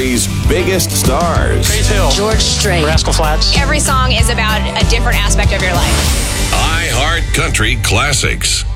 country's biggest stars. Faith Hill, George Strait, Rascal Flatts. Every song is about a different aspect of your life. iHeart Country Classics.